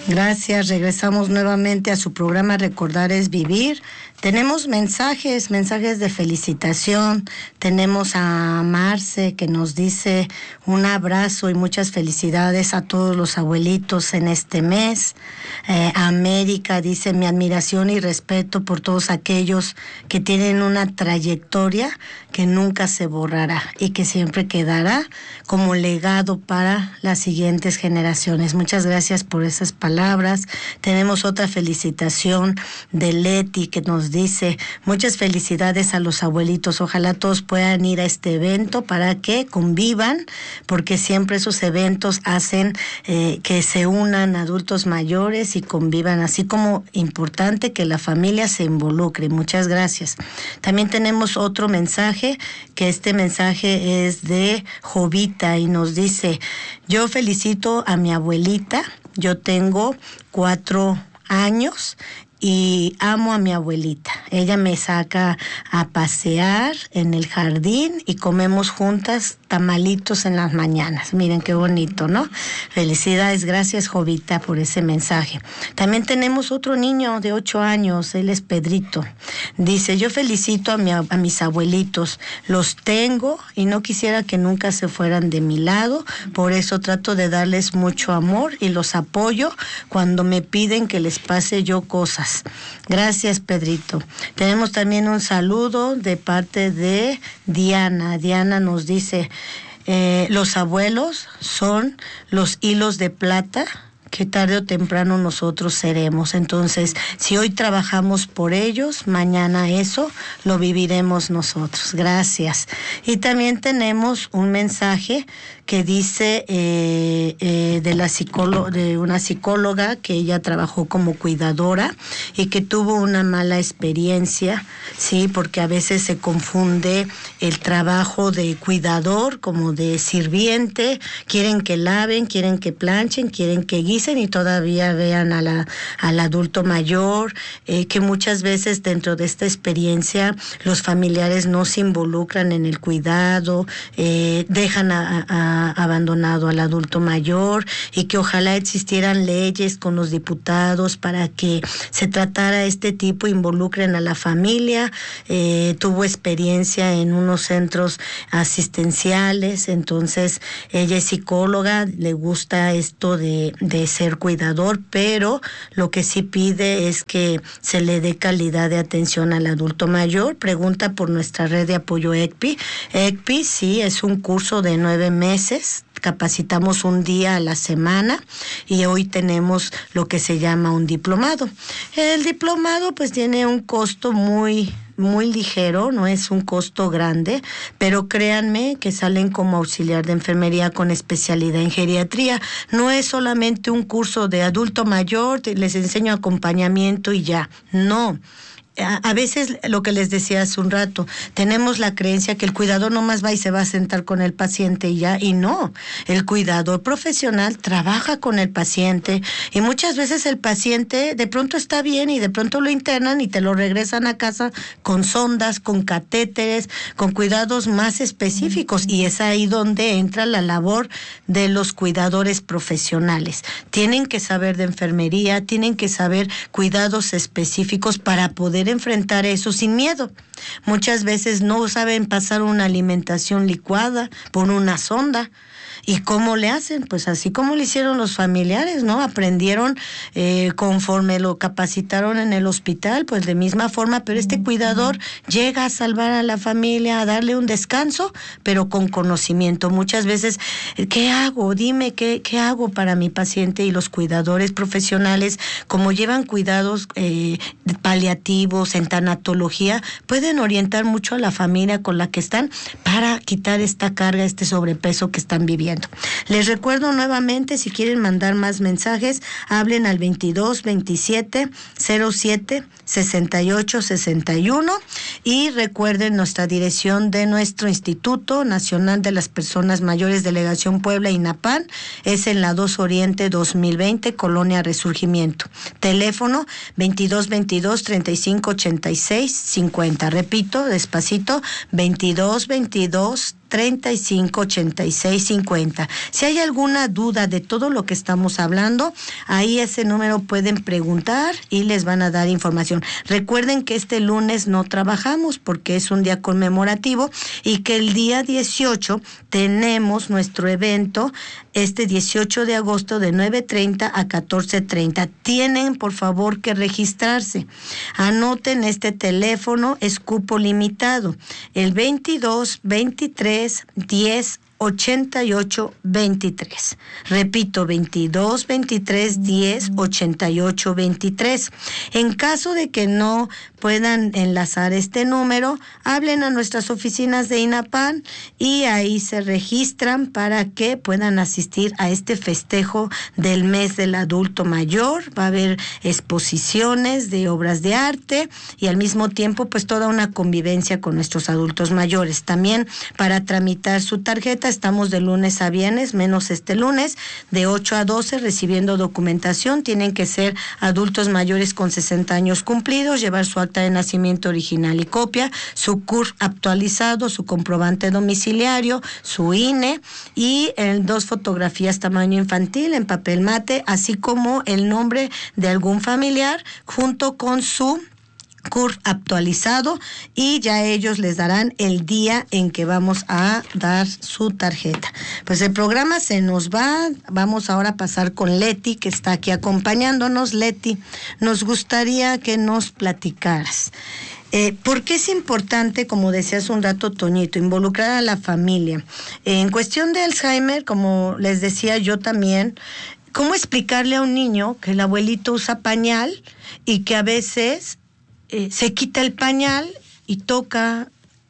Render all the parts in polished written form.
Gracias, regresamos nuevamente a su programa Recordar es Vivir. Tenemos mensajes de felicitación. Tenemos a Marce que nos dice un abrazo y muchas felicidades a todos los abuelitos en este mes. América dice mi admiración y respeto por todos aquellos que tienen una trayectoria que nunca se borrará y que siempre quedará como legado para las siguientes generaciones. Muchas gracias por esas palabras. Tenemos otra felicitación de Leti que nos dice muchas felicidades a los abuelitos. Ojalá todos puedan ir a este evento para que convivan, porque siempre esos eventos hacen que se unan adultos mayores y convivan, así como importante que la familia se involucre. Muchas gracias. También tenemos otro mensaje, que este mensaje es de Jovita y nos dice: yo felicito a mi abuelita, yo tengo 4 años y amo a mi abuelita. Ella me saca a pasear en el jardín y comemos juntas tamalitos en las mañanas. Miren qué bonito, ¿no? Felicidades, gracias Jovita por ese mensaje. También tenemos otro niño de 8 años, él es Pedrito. Dice: yo felicito a mis abuelitos, los tengo y no quisiera que nunca se fueran de mi lado, por eso trato de darles mucho amor y los apoyo cuando me piden que les pase yo cosas. Gracias, Pedrito. Tenemos también un saludo de parte de Diana. Diana nos dice: los abuelos son los hilos de plata que tarde o temprano nosotros seremos. Entonces, si hoy trabajamos por ellos, mañana eso lo viviremos nosotros. Gracias. Y también tenemos un mensaje que dice de una psicóloga que ella trabajó como cuidadora y que tuvo una mala experiencia, sí, porque a veces se confunde el trabajo de cuidador como de sirviente. Quieren que laven, quieren que planchen, quieren que guisen y todavía vean al adulto mayor, que muchas veces dentro de esta experiencia los familiares no se involucran en el cuidado, dejan abandonado al adulto mayor, y que ojalá existieran leyes con los diputados para que se tratara este tipo, involucren a la familia. Tuvo experiencia en unos centros asistenciales, entonces ella es psicóloga, le gusta esto de ser cuidador, pero lo que sí pide es que se le dé calidad de atención al adulto mayor. Pregunta por nuestra red de apoyo ECPI. ECPI sí es un curso de 9 meses, capacitamos un día a la semana y hoy tenemos lo que se llama un diplomado. El diplomado pues tiene un costo muy ligero, no es un costo grande, pero créanme que salen como auxiliar de enfermería con especialidad en geriatría. No es solamente un curso de adulto mayor, les enseño acompañamiento y ya, no. A veces, lo que les decía hace un rato, tenemos la creencia que el cuidador nomás va y se va a sentar con el paciente y ya, y no. El cuidador profesional trabaja con el paciente y muchas veces el paciente de pronto está bien y de pronto lo internan y te lo regresan a casa con sondas, con catéteres, con cuidados más específicos, y es ahí donde entra la labor de los cuidadores profesionales. Tienen que saber de enfermería, tienen que saber cuidados específicos para poder enfrentar eso sin miedo. Muchas veces no saben pasar una alimentación licuada por una sonda. ¿Y cómo le hacen? Pues así como lo hicieron los familiares, ¿no? Aprendieron conforme lo capacitaron en el hospital, pues de misma forma, pero este cuidador llega a salvar a la familia, a darle un descanso, pero con conocimiento. Muchas veces, ¿qué hago? Dime, ¿qué hago para mi paciente? Y los cuidadores profesionales, como llevan cuidados paliativos, en tanatología, pueden orientar mucho a la familia con la que están para quitar esta carga, este sobrepeso que están viviendo. Les recuerdo nuevamente, si quieren mandar más mensajes, hablen al 22 27 07 68 61 y recuerden nuestra dirección de nuestro Instituto Nacional de las Personas Mayores, Delegación Puebla, INAPAN, es en la 2 Oriente 2020, Colonia Resurgimiento. Teléfono 22 22 35 86 50. Repito, despacito, 22 22 358650. Si hay alguna duda de todo lo que estamos hablando, ahí ese número pueden preguntar y les van a dar información. Recuerden que este lunes no trabajamos porque es un día conmemorativo y que el día 18 tenemos nuestro evento este 18 de agosto de 9:30 a 14:30. Tienen, por favor, que registrarse. Anoten este teléfono, es cupo limitado, el 22 23 10 88 23. Repito, 22 23 10 88 23. En caso de que no puedan enlazar este número, hablen a nuestras oficinas de INAPAN y ahí se registran para que puedan asistir a este festejo del mes del adulto mayor. Va a haber exposiciones de obras de arte y al mismo tiempo pues toda una convivencia con nuestros adultos mayores. También para tramitar su tarjeta estamos de lunes a viernes, menos este lunes, de 8 a 12 recibiendo documentación. Tienen que ser adultos mayores con 60 años cumplidos, llevar su acta de nacimiento original y copia, su CUR actualizado, su comprobante domiciliario, su INE y 2 fotografías tamaño infantil en papel mate, así como el nombre de algún familiar junto con su CUR actualizado, y ya ellos les darán el día en que vamos a dar su tarjeta. Pues el programa se nos va, vamos ahora a pasar con Leti, que está aquí acompañándonos. Leti, nos gustaría que nos platicaras. ¿Por qué es importante, como decías un rato, Toñito, involucrar a la familia? En cuestión de Alzheimer, como les decía yo también, ¿cómo explicarle a un niño que el abuelito usa pañal y que a veces se quita el pañal y toca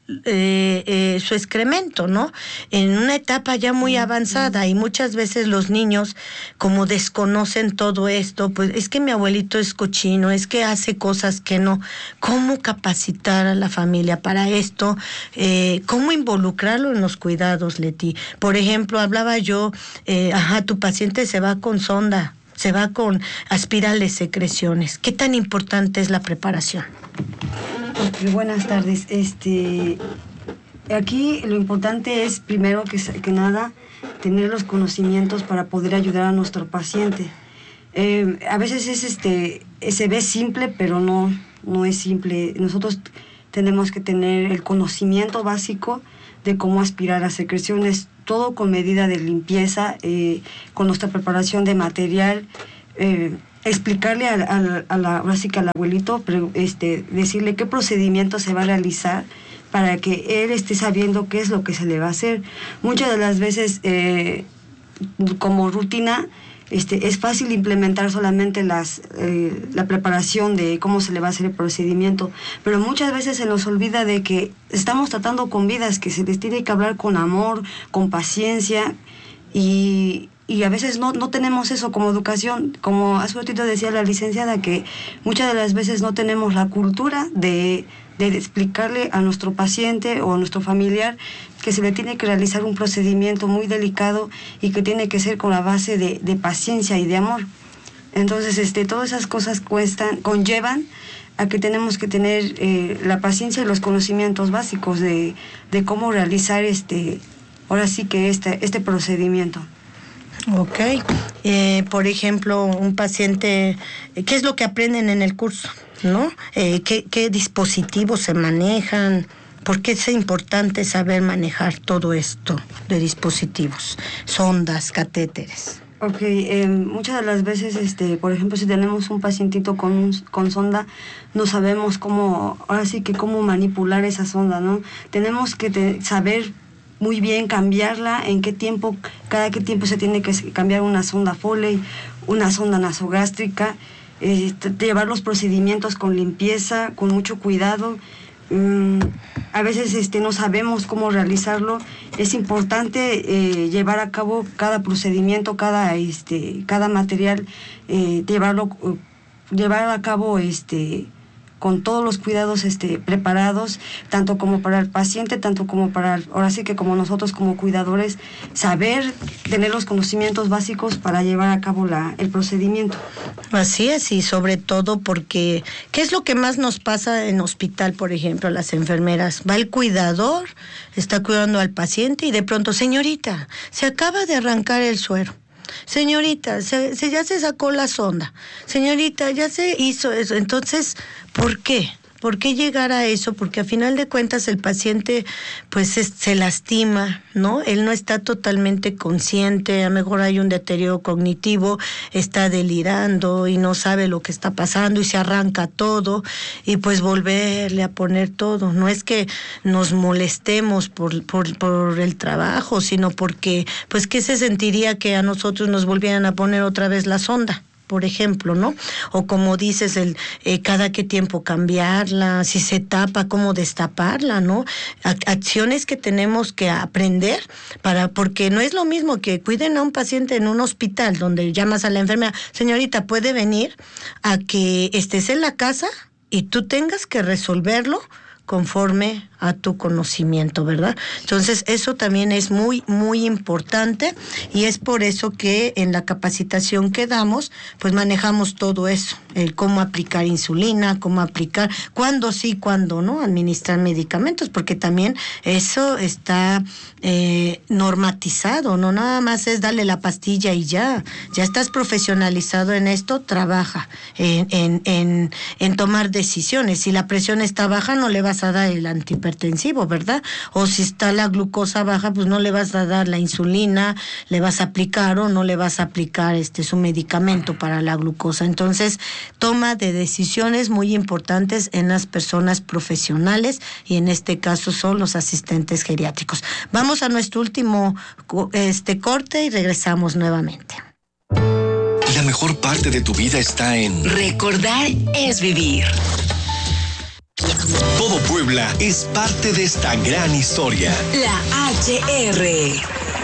su excremento, ¿no? En una etapa ya muy avanzada, y muchas veces los niños, como desconocen todo esto, pues es que mi abuelito es cochino, es que hace cosas que no. ¿Cómo capacitar a la familia para esto? ¿Cómo involucrarlo en los cuidados, Leti? Por ejemplo, hablaba yo, tu paciente se va con sonda, se va con aspirales secreciones. ¿Qué tan importante es la preparación? Okay, buenas tardes. Aquí lo importante es, primero que nada, tener los conocimientos para poder ayudar a nuestro paciente. A veces se ve simple, pero no es simple. Nosotros tenemos que tener el conocimiento básico de cómo aspirar a secreciones, todo con medida de limpieza, con nuestra preparación de material, explicarle al abuelito, decirle qué procedimiento se va a realizar para que él esté sabiendo qué es lo que se le va a hacer. Muchas de las veces, como rutina, es fácil implementar solamente la preparación de cómo se le va a hacer el procedimiento, pero muchas veces se nos olvida de que estamos tratando con vidas, que se les tiene que hablar con amor, con paciencia, y a veces no tenemos eso como educación. Como hace un ratito decía la licenciada, que muchas de las veces no tenemos la cultura de explicarle a nuestro paciente o a nuestro familiar que se le tiene que realizar un procedimiento muy delicado y que tiene que ser con la base de paciencia y de amor. Entonces, todas esas cosas conllevan a que tenemos que tener la paciencia y los conocimientos básicos de cómo realizar ahora sí que este procedimiento. Ok. Por ejemplo, un paciente, ¿qué es lo que aprenden en el curso? ¿No? ¿Qué dispositivos se manejan? ¿Por qué es importante saber manejar todo esto de dispositivos? Sondas, catéteres. Ok, muchas de las veces, por ejemplo, si tenemos un pacientito con sonda, no sabemos cómo manipular esa sonda, ¿no? Tenemos que saber muy bien cambiarla, cada qué tiempo se tiene que cambiar una sonda Foley, una sonda nasogástrica, llevar los procedimientos con limpieza, con mucho cuidado. A veces no sabemos cómo realizarlo. Es importante llevar a cabo cada procedimiento, cada material, llevar a cabo con todos los cuidados preparados, tanto como para el paciente, tanto como para, ahora sí que como nosotros como cuidadores, saber, tener los conocimientos básicos para llevar a cabo el procedimiento. Así es, y sobre todo porque, ¿qué es lo que más nos pasa en hospital, por ejemplo, las enfermeras? Va el cuidador, está cuidando al paciente y de pronto, señorita, se acaba de arrancar el suero. Señorita, ya se sacó la sonda. Señorita, ya se hizo eso. Entonces, ¿por qué? ¿Por qué llegar a eso? Porque a final de cuentas el paciente pues se lastima, ¿no? Él no está totalmente consciente, a lo mejor hay un deterioro cognitivo, está delirando y no sabe lo que está pasando y se arranca todo y pues volverle a poner todo. No es que nos molestemos por el trabajo, sino porque pues ¿qué se sentiría que a nosotros nos volvieran a poner otra vez la sonda? Por ejemplo, ¿no? O como dices, cada qué tiempo cambiarla, si se tapa, cómo destaparla, ¿no? Acciones que tenemos que aprender porque no es lo mismo que cuiden a un paciente en un hospital donde llamas a la enfermera, señorita, ¿puede venir? A que estés en la casa y tú tengas que resolverlo conforme a tu conocimiento, ¿verdad? Entonces, eso también es muy, muy importante y es por eso que en la capacitación que damos, pues manejamos todo eso, el cómo aplicar insulina, cómo aplicar, cuándo sí, cuándo no, administrar medicamentos, porque también eso está normatizado, no nada más es darle la pastilla y ya estás profesionalizado en esto, trabaja en tomar decisiones. Si la presión está baja, no le vas a dar el antihipertensivo, ¿verdad? O si está la glucosa baja, pues no le vas a dar la insulina, le vas a aplicar o no le vas a aplicar su medicamento para la glucosa. Entonces, toma de decisiones muy importantes en las personas profesionales y en este caso son los asistentes geriátricos. Vamos a nuestro último corte y regresamos nuevamente. La mejor parte de tu vida está en Recordar es vivir. Todo Puebla es parte de esta gran historia. La HR.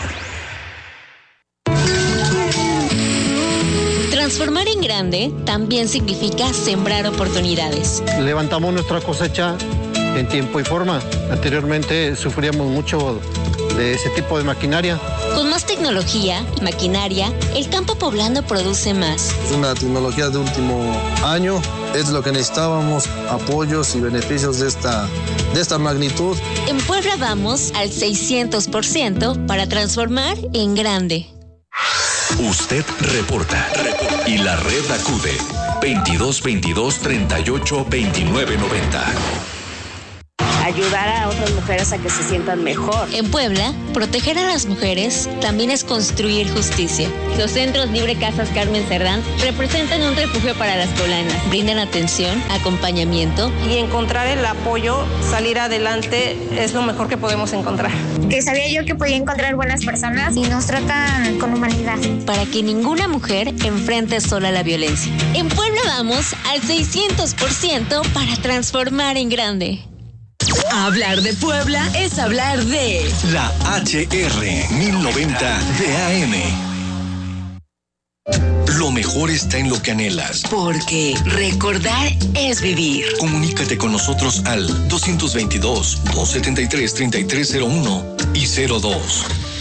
Transformar en grande también significa sembrar oportunidades. Levantamos nuestra cosecha en tiempo y forma. Anteriormente sufríamos mucho de ese tipo de maquinaria. Con más tecnología y maquinaria, el campo poblano produce más. Es una tecnología de último año, es lo que necesitábamos, apoyos y beneficios de esta magnitud. En Puebla vamos al 600% para transformar en grande. Usted reporta y la red acude 22 22 38 29 90. Ayudar a otras mujeres a que se sientan mejor. En Puebla, proteger a las mujeres también es construir justicia. Los centros Libre Casas Carmen Cerdán representan un refugio para las poblanas. Brindan atención, acompañamiento. Y encontrar el apoyo, salir adelante, es lo mejor que podemos encontrar. Que sabía yo que podía encontrar buenas personas y nos tratan con humanidad. Para que ninguna mujer enfrente sola la violencia. En Puebla vamos al 600% para transformar en grande. Hablar de Puebla es hablar de la HR 1090 de AM. Lo mejor está en lo que anhelas. Porque recordar es vivir. Comunícate con nosotros al 222-273-3301 y 02.